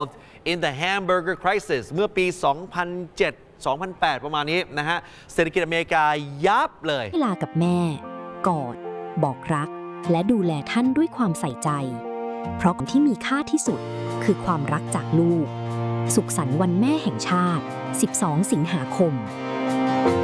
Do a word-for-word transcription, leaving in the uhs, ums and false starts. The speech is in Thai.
in the hamburger crisis เมื่อปี สองพันเจ็ด สองพันแปด ประมาณนี้นะฮะเศรษฐกิจอเมริกายับเลยเวลากับแม่กอดบอกรักและดูแลท่านด้วยความใส่ใจเพราะที่มีค่าที่สุดคือความรักจากลูกสุขสันต์วันแม่แห่งชาติ สิบสอง สิงหาคม